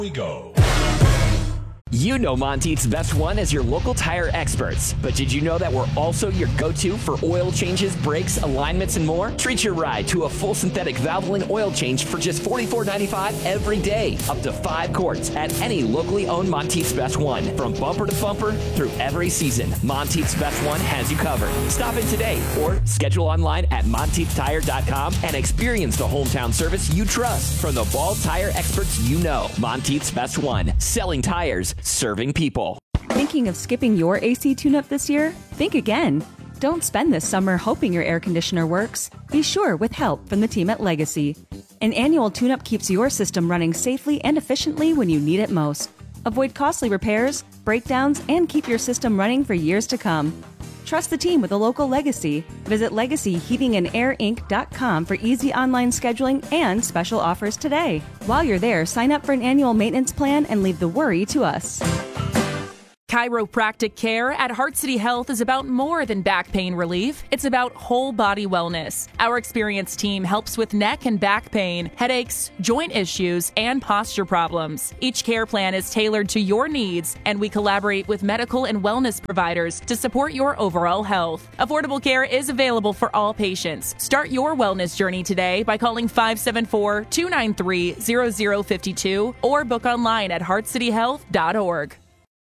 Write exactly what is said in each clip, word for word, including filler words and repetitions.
We go. You know Monteith's Best One as your local tire experts. But did you know that we're also your go-to for oil changes, brakes, alignments, and more? Treat your ride to a full synthetic Valvoline oil change for just forty-four ninety-five every day. Up to five quarts at any locally owned Monteith's Best One. From bumper to bumper through every season, Monteith's Best One has you covered. Stop in today or schedule online at monteith tire dot com and experience the hometown service you trust from the Ball tire experts you know. Monteith's Best One. Selling tires, serving people. Thinking of skipping your A C tune-up this year? Think again. Don't spend this summer hoping your air conditioner works. Be sure with help from the team at Legacy. An annual tune-up keeps your system running safely and efficiently when you need it most. Avoid costly repairs, breakdowns, and keep your system running for years to come. Trust the team with a local Legacy. Visit legacy heating and air inc dot com for easy online scheduling and special offers today. While you're there, sign up for an annual maintenance plan and leave the worry to us. Chiropractic care at Heart City Health is about more than back pain relief. It's about whole body wellness. Our experienced team helps with neck and back pain, headaches, joint issues, and posture problems. Each care plan is tailored to your needs, and we collaborate with medical and wellness providers to support your overall health. Affordable care is available for all patients. Start your wellness journey today by calling five seven four, two nine three, zero zero five two or book online at heart city health dot org.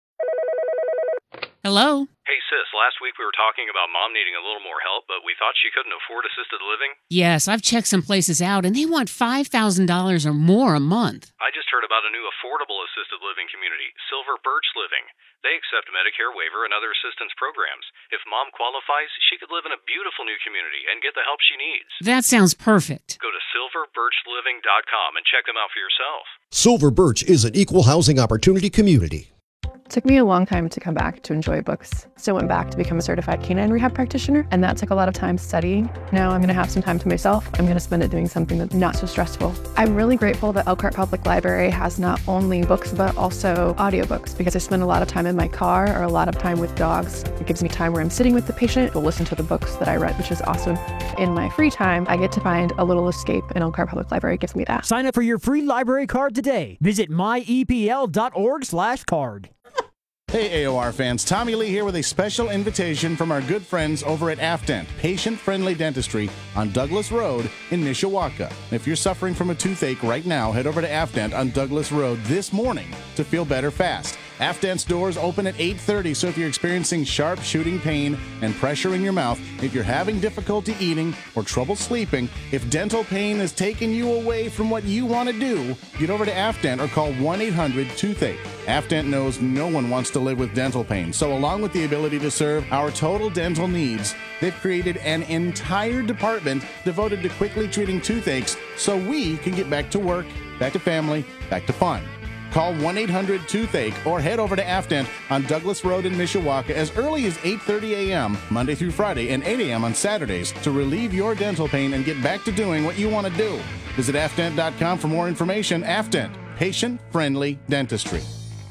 Hello? Hey, sis, last week we were talking about Mom needing a little more help, but we thought she couldn't afford assisted living. Yes, I've checked some places out, and they want five thousand dollars or more a month. I just heard about a new affordable assisted living community, Silver Birch Living. They accept Medicare waiver and other assistance programs. If Mom qualifies, she could live in a beautiful new community and get the help she needs. That sounds perfect. Go to silver birch living dot com and check them out for yourself. Silver Birch is an equal housing opportunity community. It took me a long time to come back to enjoy books. So I went back to become a certified canine rehab practitioner, and that took a lot of time studying. Now I'm going to have some time to myself. I'm going to spend it doing something that's not so stressful. I'm really grateful that Elkhart Public Library has not only books, but also audiobooks, because I spend a lot of time in my car or a lot of time with dogs. It gives me time where I'm sitting with the patient to listen to the books that I read, which is awesome. In my free time, I get to find a little escape, and Elkhart Public Library gives me that. Sign up for your free library card today. Visit my e p l dot org slash card. Hey A O R fans, Tommy Lee here with a special invitation from our good friends over at Afdent, patient-friendly dentistry on Douglas Road in Mishawaka. If you're suffering from a toothache right now, head over to Afdent on Douglas Road this morning to feel better fast. Afdent's doors open at eight thirty, so if you're experiencing sharp shooting pain and pressure in your mouth, if you're having difficulty eating or trouble sleeping, if dental pain is taking you away from what you want to do, get over to Afdent or call one eight hundred toothache. Afdent knows no one wants to live with dental pain, so along with the ability to serve our total dental needs, they've created an entire department devoted to quickly treating toothaches so we can get back to work, back to family, back to fun. Call one eight hundred toothache or head over to Afdent on Douglas Road in Mishawaka as early as eight thirty a.m. Monday through Friday and eight a.m. on Saturdays to relieve your dental pain and get back to doing what you want to do. Visit afdent dot com for more information. Afdent, patient-friendly dentistry.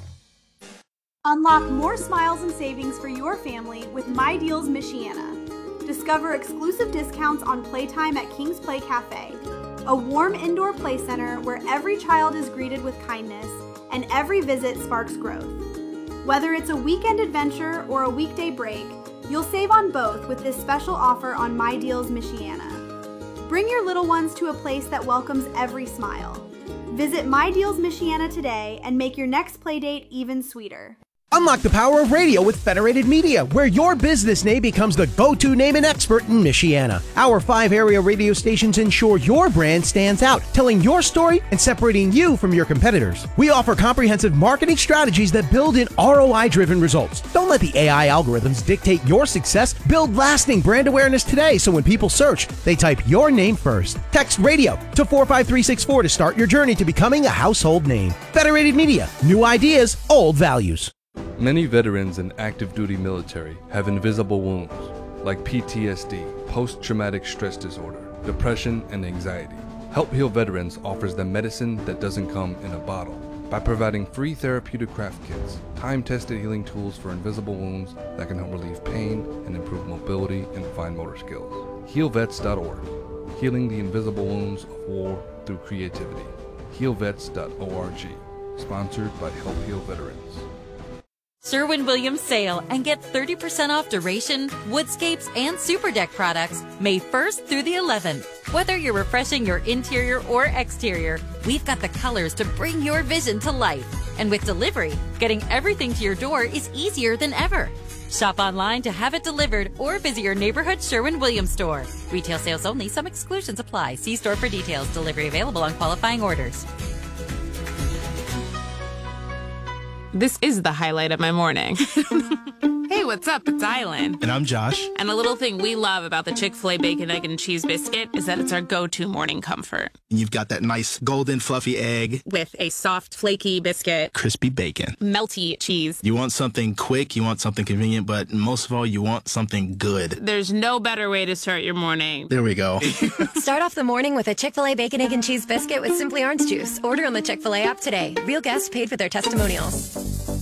Unlock more smiles and savings for your family with My Deals Michiana. Discover exclusive discounts on playtime at King's Play Cafe, a warm indoor play center where every child is greeted with kindness and every visit sparks growth. Whether it's a weekend adventure or a weekday break, you'll save on both with this special offer on My Deals Michiana. Bring your little ones to a place that welcomes every smile. Visit My Deals Michiana today and make your next playdate even sweeter. Unlock the power of radio with Federated Media, where your business name becomes the go-to name and expert in Michiana. Our five area radio stations ensure your brand stands out, telling your story and separating you from your competitors. We offer comprehensive marketing strategies that build in R O I-driven results. Don't let the A I algorithms dictate your success. Build lasting brand awareness today so when people search, they type your name first. Text radio to four five three six four to start your journey to becoming a household name. Federated Media, new ideas, old values. Many veterans in active duty military have invisible wounds, like P T S D, post-traumatic stress disorder, depression, and anxiety. Help Heal Veterans offers them medicine that doesn't come in a bottle by providing free therapeutic craft kits, time-tested healing tools for invisible wounds that can help relieve pain and improve mobility and fine motor skills. heal vets dot org, healing the invisible wounds of war through creativity. heal vets dot org. Sponsored by Help Heal Veterans. Sherwin-Williams sale and get thirty percent off Duration, Woodscapes, and Super Deck products May first through the eleventh. Whether you're refreshing your interior or exterior, we've got the colors to bring your vision to life. And with delivery, getting everything to your door is easier than ever. Shop online to have it delivered or visit your neighborhood Sherwin-Williams store. Retail sales only. Some exclusions apply. See store for details. Delivery available on qualifying orders. This is the highlight of my morning. Hey, what's up? It's Island. And I'm Josh. And a little thing we love about the Chick-fil-A Bacon, Egg, and Cheese Biscuit is that it's our go-to morning comfort. You've got that nice golden fluffy egg. With a soft, flaky biscuit. Crispy bacon. Melty cheese. You want something quick, you want something convenient, but most of all, you want something good. There's no better way to start your morning. There we go. Start off the morning with a Chick-fil-A Bacon, Egg, and Cheese Biscuit with Simply Orange Juice. Order on the Chick-fil-A app today. Real guests paid for their testimonials.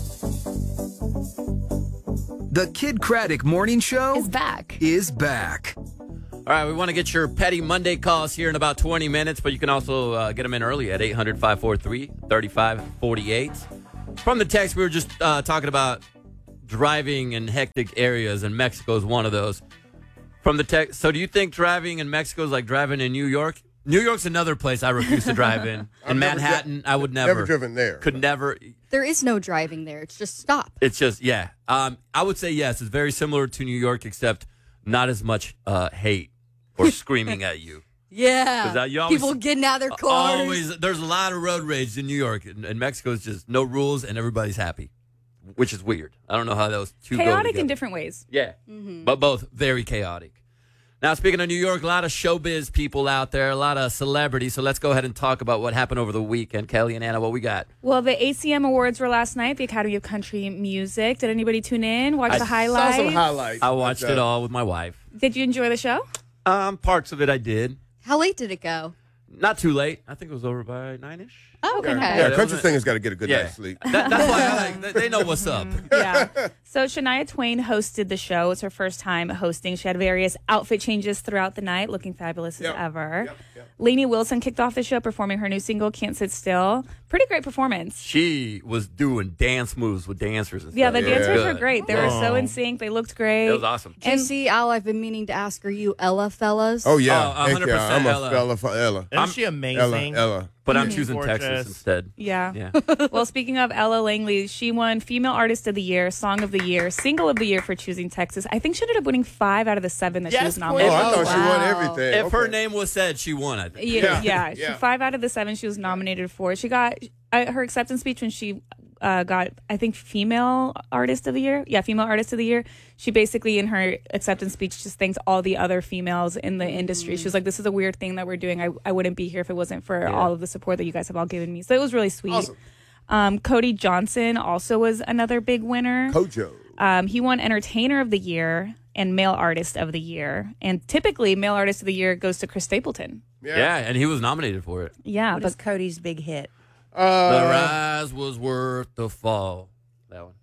The Kid Craddock Morning Show is back. Is back. All right, we want to get your Petty Monday calls here in about twenty minutes, but you can also uh, get them in early at eight hundred, five four three, three five four eight. From the text, we were just uh, talking about driving in hectic areas, and Mexico is one of those. From the text, so do you think driving in Mexico is like driving in New York? New York's another place I refuse to drive in. In Manhattan, I would never. Never driven there. Could never. There is no driving there. It's just stop. It's just, yeah. Um, I would say yes. It's very similar to New York, except not as much uh, hate or screaming at you. Yeah. Uh, you always, people getting out of their cars. Always, there's a lot of road rage in New York. In, in Mexico, it's just no rules and everybody's happy, which is weird. I don't know how those two go Chaotic together. in different ways. Yeah, Mm-hmm. but both very chaotic. Now, speaking of New York, a lot of showbiz people out there, a lot of celebrities. So let's go ahead and talk about what happened over the weekend. Kelly and Anna, what we got? Well, the A C M Awards were last night, the Academy of Country Music. Did anybody tune in, watch I the highlights? Saw some highlights. I watched it all with my wife. Did you enjoy the show? Um, parts of it I did. How late did it go? Not too late. I think it was over by nine-ish. Oh, okay. Yeah, yeah, country singers got to get a good Yeah. night's sleep. That, that's why I like, they- they know what's up. Yeah. So Shania Twain hosted the show. It's her first time hosting. She had various outfit changes throughout the night, looking fabulous Yep. as ever. Yep, yep. Lainey Wilson kicked off the show performing her new single, Can't Sit Still. Pretty great performance. She was doing dance moves with dancers and stuff. Yeah, the It was dancers were good. great. They were so in sync. They looked great. It was awesome. J C, Al, I've been meaning to ask, are you Ella fellas? Oh, yeah. Oh, Heck one hundred percent yeah. I'm a Ella. fella for Ella. Isn't she amazing? Ella, Ella. But I'm She's choosing gorgeous. Texas instead. Yeah. Yeah. Well, speaking of Ella Langley, she won Female Artist of the Year, Song of the Year, Single of the Year for choosing Texas. I think she ended up winning five out of the seven that she Yes, was Oh, nominated I for. thought she won wow. everything. If her Okay. name was said, she won, I think. Yeah, Yeah. yeah. Yeah. She, five out of the seven she was nominated for. She got uh, her acceptance speech when she uh, got, I think, Female Artist of the Year. Yeah, Female Artist of the Year. She basically, in her acceptance speech, just thanked all the other females in the industry. She was like, this is a weird thing that we're doing. I, I wouldn't be here if it wasn't for Yeah. all of the support that you guys have all given me. So it was really sweet. Awesome. Um, Cody Johnson also was another big winner. Kojo. Um, he won Entertainer of the Year and Male Artist of the Year. And typically, Male Artist of the Year goes to Chris Stapleton. Yeah. and he was nominated for it. Yeah, What but is Cody's big hit? The Uh, rise was worth the fall. That one.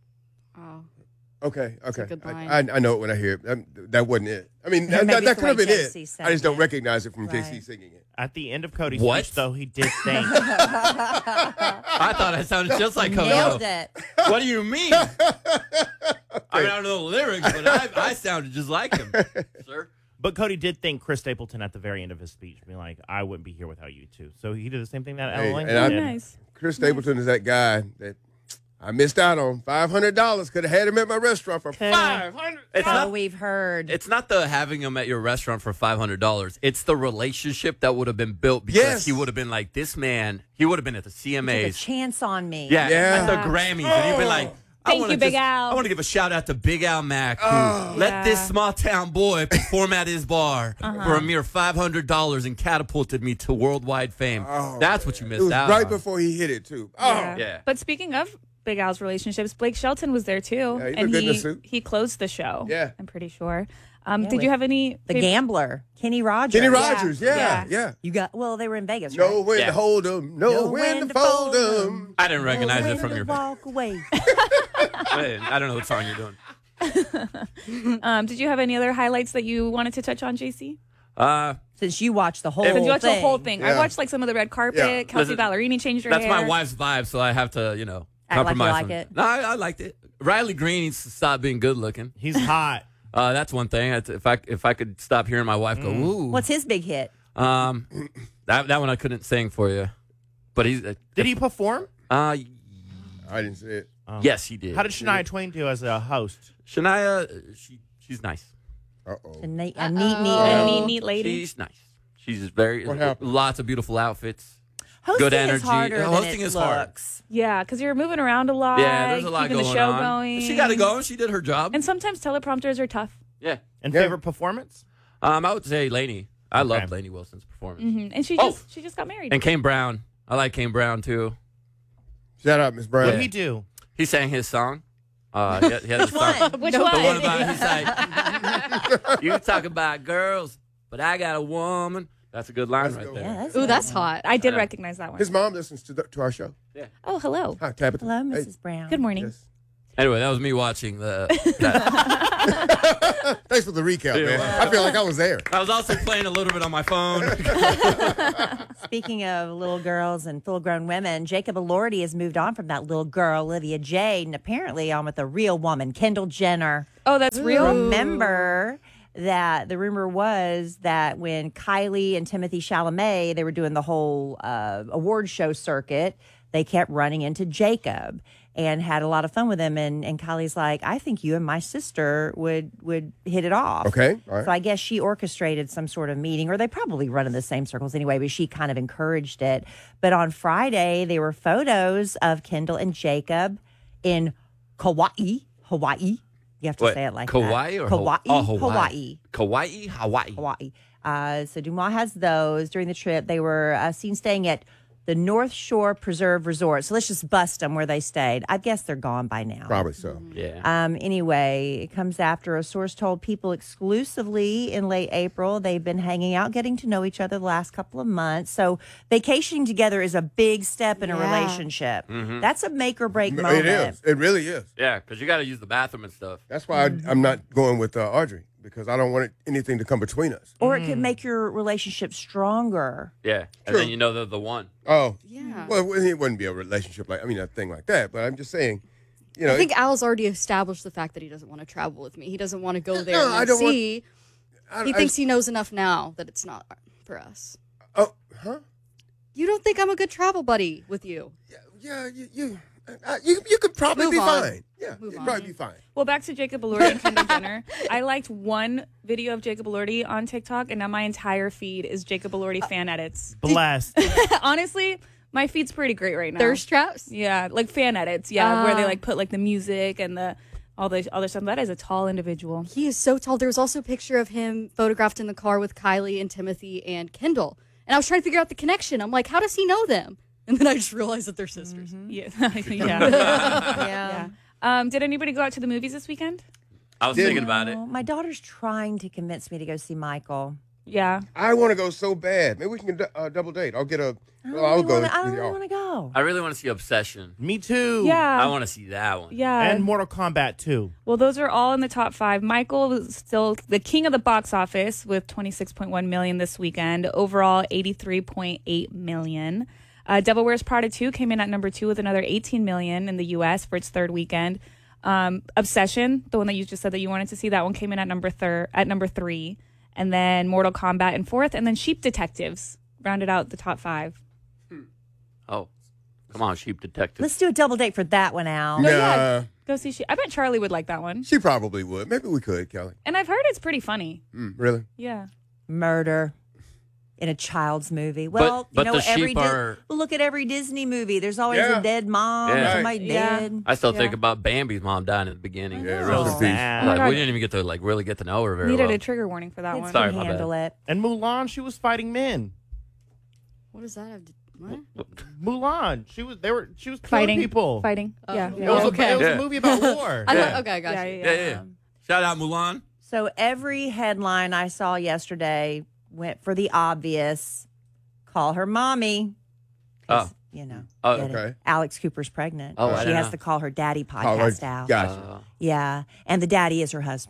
Oh, okay, okay. a good line. I, I, I know it when I hear it. Um, that wasn't it. I mean, that, Maybe that, it's that the could have way been J it. C said I just don't it. recognize it from J C Right. singing it. At the end of Cody's What? speech, though, he did think. I thought I sounded just like Cody. Nailed it. What do you mean? I mean, I don't know the lyrics, but I, I sounded just like him, sir. But Cody did thank Chris Stapleton at the very end of his speech, being like, I wouldn't be here without you, too. So he did the same thing that Hey, Ella Langley and I- did. nice. Chris Stapleton is that guy that I missed out on. five hundred dollars. Could have had him at my restaurant for five hundred dollars. It's Oh, not. we've heard. It's not the having him at your restaurant for five hundred dollars. It's the relationship that would have been built because Yes. he would have been like, this man, he would have been at the C M Took a As. chance on me. Yeah, Yeah. at the Grammys. And he'd be like, I Thank wanna you, Big just- Al. I want to give a shout out to Big Al Mack, who Oh. let Yeah. this small town boy perform at his bar for a mere five hundred dollars and catapulted me to worldwide fame. Oh, That's what you It missed was out right on. before he hit it, too. Oh. Yeah. Yeah. But speaking of Big Al's relationships, Blake Shelton was there too. Yeah, he and looked good in he, the suit. he closed the show. Yeah. I'm pretty sure. Um, Yeah, did you with have any The fav- gambler, Kenny Rogers. Kenny Rogers, yeah, Yeah. yeah. You got, well, they were in Vegas, Know right? when Yeah. to hold him, know, when, to fold him. I didn't recognize Know it when from to your. walk away. Wait, I don't know what song you're doing. Um, did you have any other highlights that you wanted to touch on, J C? Uh, Since you watched the whole Since thing. you watched the whole thing. I Yeah. watched like some of the red carpet. Yeah. Kelsey Listen, Ballerini changed her That's hair. my wife's vibe, so I have to, you know, Act like you compromise. like on- it. No, I, I liked it. Riley Green needs to stop being good looking. He's hot. Uh, that's one thing. That's- If I if I could stop hearing my wife go, Mm. ooh. What's his big hit? Um, that that one I couldn't sing for you, but he's. Uh, Did he perform? Uh, I didn't see it. Oh. Yes, he did. How did Shania Twain do as a host? Shania, uh, she she's nice. Uh oh. A neat, a neat, neat, A lady. neat, neat lady. She's nice. She's very What happened? lots of beautiful outfits. Hosting good is energy. harder than Hosting it is hard. looks. Yeah, because you're moving around a lot. Yeah, there's a lot keeping going the show on. going. She got to go. She did her job. And sometimes teleprompters are tough. Yeah. And Yeah. favorite performance? Um, I would say Lainey. I Okay. loved Lainey Wilson's performance. hmm And she Oh. just she just got married. And Kane Brown. I like Kane Brown too. Shout out, Miss Brown. What did he do? He sang his song. Uh, he had, he had Which a song. one? Which The one? one about he's like, you talk about girls, but I got a woman. That's a good line That's a right good there. Yeah, that's Ooh, good. that's hot. I did Yeah. recognize that one. His mom listens to, the, to our show. Oh, hello. Hi, Tabitha. Hello, Hey. Missus Brown. Good morning. Yes. Anyway, that was me watching the. That. Thanks for the recap, Yeah, man. well. I feel like I was there. I was also playing a little bit on my phone. Speaking of little girls and full-grown women, Jacob Elordi has moved on from that little girl, Olivia Jade, and apparently on with a real woman, Kendall Jenner. Oh, that's real. Remember that the rumor was that when Kylie and Timothy Chalamet, they were doing the whole uh, award show circuit, they kept running into Jacob and had a lot of fun with him. And, and Kylie's like, I think you and my sister would would hit it off. Okay, all right. So I guess she orchestrated some sort of meeting, or they probably run in the same circles anyway, but she kind of encouraged it. But on Friday, there were photos of Kendall and Jacob in Kauai, Hawaii. You have to What, say it like Kauai that. or Kauai? Haw- oh, Hawaii. Hawaii. Kauai, Hawaii. Hawaii. Uh, so Dumois has those. During the trip, they were uh, seen staying at the North Shore Preserve Resort. So let's just bust them where they stayed. I guess they're gone by now. Probably so. Yeah. Um, anyway, it comes after a source told People exclusively in late April they've been hanging out, getting to know each other the last couple of months. So vacationing together is a big step in a Yeah. relationship. Mhm. That's a make or break It moment. is. It really is. Yeah, because you got to use the bathroom and stuff. That's why I, I'm not going with uh, Audrey, because I don't want it, anything to come between us. Or it could make your relationship stronger. Yeah. And True. then you know they're the one. Oh, Yeah. well, it wouldn't be a relationship like, I mean, a thing like that, but I'm just saying, you know. I think Al's already established the fact that he doesn't want to travel with me. He doesn't want to go there No, and I don't want- see. I- he I- thinks he knows enough now that it's not for us. Oh, huh? You don't think I'm a good travel buddy with you? Yeah, you you, uh, you, you could probably Move be on. fine. Yeah, Move you'd on. probably be fine. Well, back to Jacob Elordi and Kendall Jenner. I liked one video of Jacob Elordi on TikTok, and now my entire feed is Jacob Elordi fan edits. Blessed. Honestly, my feed's pretty great right now. Thirst traps? Yeah, like fan edits. Yeah, where they Ah. like put like the music and the all the other stuff. That is a tall individual. He is so tall. There was also a picture of him photographed in the car with Kylie and Timothy and Kendall. And I was trying to figure out the connection. I'm like, how does he know them? And then I just realized that they're sisters. Yeah, yeah, yeah. Um, did anybody go out to the movies this weekend? I was thinking about it. Oh, my daughter's trying to convince me to go see Michael. Yeah. I want to go so bad. Maybe we can uh, double date. I'll get a. I don't Well, I'll really go. wanna- I don't with really y'all. want to go. I really want to see Obsession. Me too. Yeah. I want to see that one. Yeah. And Mortal Kombat too. Well, those are all in the top five. Michael was still the king of the box office with twenty-six point one million this weekend. Overall, eighty-three point eight million. Uh, Devil Wears Prada two came in at number two with another eighteen million in the U S for its third weekend. Um, Obsession, the one that you just said that you wanted to see, that one came in at number thir- at number three, and then Mortal Kombat in fourth, and then Sheep Detectives rounded out the top five. Oh, come on, Sheep Detective. Let's do a double date for that one, Al. No, Nah, yeah, go see Sheep. I bet Charlie would like that one, she probably would. Maybe we could, Kelly. and I've heard it's pretty funny. Mm, really? Yeah. Murder in a child's movie. Well, but you know, the every sheep Dis- are- well, look at every Disney movie. There's always Yeah. a dead mom, Yeah. somebody Yeah. dead. I still Yeah. think about Bambi's mom dying at the beginning. Yeah, know. rest in So peace. sad. Like, Oh my we God. didn't even get to like really get to know her very Needed well. a trigger warning for that Kids one. Sorry, can my bad. handle it. And Mulan, she was fighting men. What does that have to what? Mulan, she was. They were. She was killing Fighting people. Fighting. Oh. yeah. It yeah. was, Oh, a, okay. it was Yeah. a movie about war. I Yeah. thought, okay, I got Yeah, you. yeah, Yeah, yeah. Shout out Mulan. So every headline I saw yesterday went for the obvious. Call her mommy. 'Cause, Oh. You know, Oh, get it. okay. Alex Cooper's pregnant. Oh, I she didn't has know. to call her daddy Call her- podcast out. Gotcha. Uh, Yeah, and the daddy is her husband.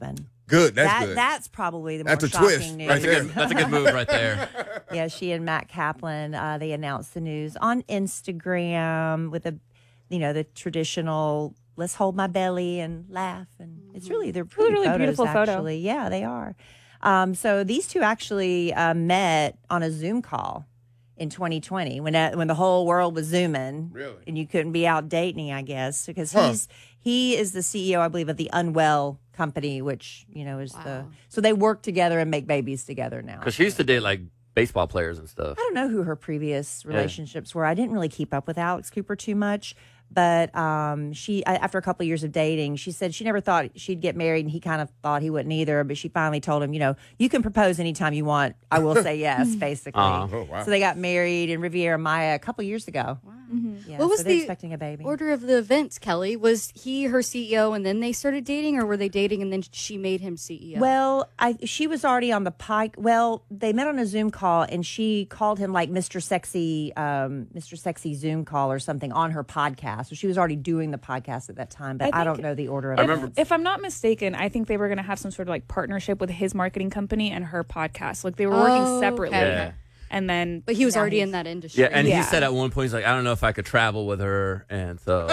Good. That's that, good. That's probably the That's more a shocking twist news. right That's a good, that's a good move right there. Yeah, she and Matt Kaplan, uh, they announced the news on Instagram with a, you know, the traditional "let's hold my belly and laugh," and it's really they're pretty really photos, beautiful photo. actually. Yeah, they are. Um, so these two actually uh, met on a Zoom call in twenty twenty when uh, when the whole world was Zooming, Really? and you couldn't be out dating, I guess, because Huh. he's he is the C E O, I believe, of the Unwell company, which you know is the so they work together and make babies together now. Because she used to date like baseball players and stuff. I don't know who her previous relationships were. I didn't really keep up with Alex Cooper too much, but um, she I- after a couple of years of dating, she said she never thought she'd get married, and he kind of thought he wouldn't either. But she finally told him, you know, you can propose anytime you want. I will say yes, basically. Aw. Oh, wow. So they got married in Riviera Maya a couple of years ago. Mhm. Yeah, What was so they're the expecting a baby. order of the events, Kelly? Was he her C E O and then they started dating, or were they dating and then she made him C E O? Well, I she was already on the pike. Well, they met on a Zoom call, and she called him like Mister Sexy, um, Mister Sexy Zoom call or something on her podcast. So she was already doing the podcast at that time, but I I, don't think- know the order of If, events. if I'm not mistaken, I think they were going to have some sort of like partnership with his marketing company and her podcast. Like they were working Oh, separately. okay. Yeah. And then, but he was now already he's- in that industry. Yeah, and Yeah. he said at one point, he's like, I don't know if I could travel with her. And so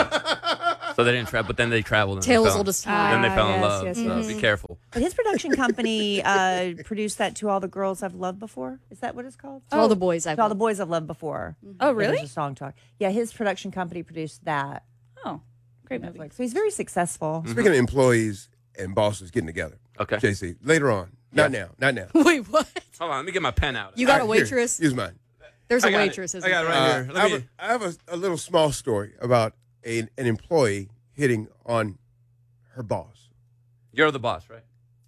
so they didn't travel, but then they traveled. And Tale they as fell, old as time. Then they fell in Ah, yes, love. yes, so yes. be careful. But his production company uh, produced that To All the Girls I've Loved Before. Is that what it's called? To All the Boys I've To All the Loved. Boys I've Loved Before. Oh, There's really? a song talk. Yeah, his production company produced that. Oh, great movie. Netflix. So he's very successful. Speaking of employees and bosses getting together, Okay. J C, later on. Not now. Not now. Wait, what? Hold on, let me get my pen out. You got a All right, here, waitress? Use mine. There's a I got it. waitress. Isn't I got it there? right Uh, here. I Let have, me. a, I have a, a little small story about a, an employee hitting on her boss. You're the boss, right?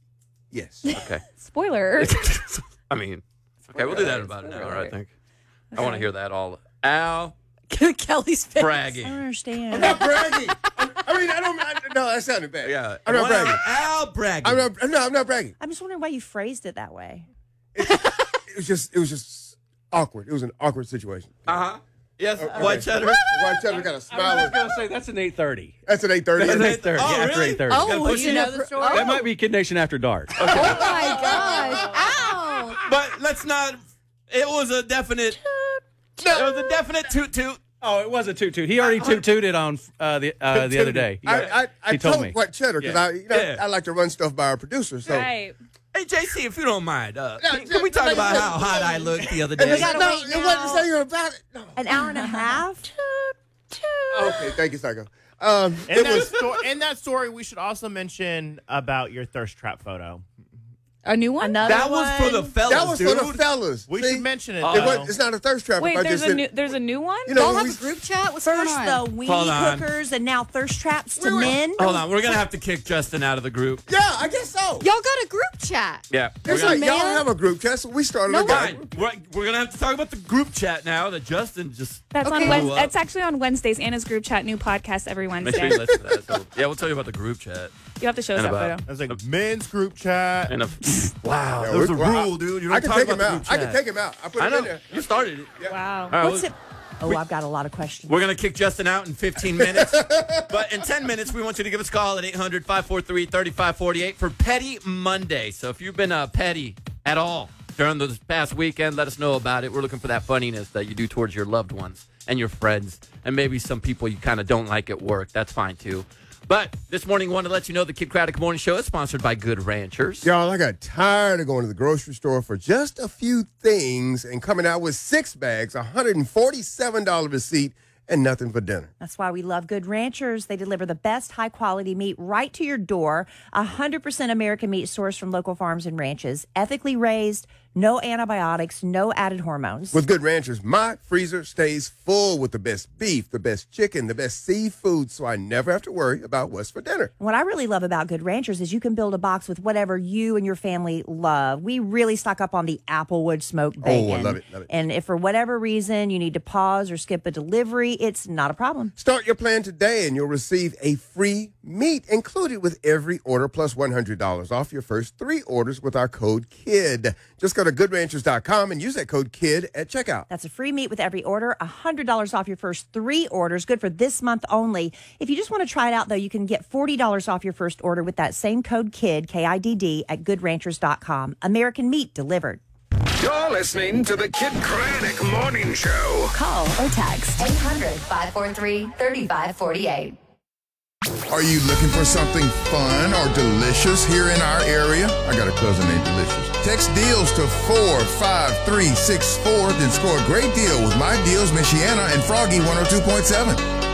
Yes. Okay. Spoiler. I mean, okay, we'll do that in about an hour, I think. I want to hear that all. Al Kelly's face. I bragging. don't understand. I'm not bragging. I'm, I mean, I don't. I, no, that sounded bad. Yeah. I'm not One bragging. hour, Al bragging. I'm not. No, I'm not bragging. I'm just wondering why you phrased it that way. It was just. It was just awkward. It was an awkward situation. Uh huh. Yes, Okay. white cheddar. White cheddar got a I smile. was going to say that's an eight thirty. That's an eight thirty. That's an eight thirty. Oh, yeah, after really? eight thirty. Oh, Gotta push you it know up. the story? That might be Kid Nation After Dark. Oh my gosh! Ow! But let's not. It was a definite. It was a definite toot toot. Oh, it was a toot toot. He already toot tooted on uh, the uh, the other day. He, I, I, I he told told me. White Cheddar because Yeah. I, you know, Yeah. I like to run stuff by our producer. So Right. Hey, J C, if you don't mind, uh, No, can, can we talk no, about no, how no. hot I looked the other And day? it's gotta no, wait it now. wasn't saying about it. No. An hour and a half? Okay, thank you, Psycho. Um, In it that, was. sto- in that story, we should also mention about your thirst trap photo. A new one? Another That was for the one? fellas, That was dude. for the fellas. We See? should mention it. It though. was, it's not a thirst trap. Wait, if I there's just a said- new there's a new one? You know, Y'all when have we- a group chat? What's going First, on? the Hold weenie on. cookers, and now thirst traps to Wait, wait. men. Hold on, we're gonna have to kick Justin out of the group. Yeah, I guess so. Y'all got a group chat. Yeah, we're There's gonna, like, y'all man. have a group chat, so we started No, a guy. fine. We're, we're gonna have to talk about the group chat now that Justin just. That's Okay. on Wed- Blew up. That's actually on Wednesdays. Anna's group chat, new podcast every Make Wednesday. sure you listen to that. So, yeah, we'll tell you about the group chat. You have to show us And that about- photo. There's like a men's group chat. And a, wow, Yeah, there's a we- well, rule, I- dude. You I don't can talk take about him the out. group I chat. can take him out. I put I him know. in there. You started it. Wow. All right, What's well, it? Oh, I've got a lot of questions. We're going to kick Justin out in fifteen minutes. But in ten minutes, we want you to give us a call at eight hundred, five four three, three five four eight for Petty Monday. So if you've been uh, petty at all during this past weekend, let us know about it. We're looking for that funniness that you do towards your loved ones and your friends and maybe some people you kind of don't like at work. That's fine, too. But this morning, we want to let you know the Kid Craddock Morning Show is sponsored by Good Ranchers. Y'all, I got tired of going to the grocery store for just a few things and coming out with six bags, one hundred forty-seven dollars receipt, and nothing for dinner. That's why we love Good Ranchers. They deliver the best high quality meat right to your door. one hundred percent American meat sourced from local farms and ranches, ethically raised, no antibiotics, no added hormones. With Good Ranchers, my freezer stays full with the best beef, the best chicken, the best seafood, so I never have to worry about what's for dinner. What I really love about Good Ranchers is you can build a box with whatever you and your family love. We really stock up on the Applewood smoked bacon. Oh, I love it, love it. And if for whatever reason you need to pause or skip a delivery, it's not a problem. Start your plan today and you'll receive a free meat included with every order plus one hundred dollars off your first three orders with our code KID. Just go go to good ranchers dot com and use that code KID at checkout. That's a free meat with every order, one hundred dollars off your first three orders, good for this month only. If you just want to try it out, though, you can get forty dollars off your first order with that same code KID, K I D D, at good ranchers dot com. American meat delivered. You're listening to the Kid Craddock Morning Show. Call or text eight hundred, five four three, three five four eight. Are you looking for something fun or delicious here in our area? I got a cousin named Delicious. Text deals to four five three six four, then score a great deal with My Deals Michiana and Froggy one oh two point seven.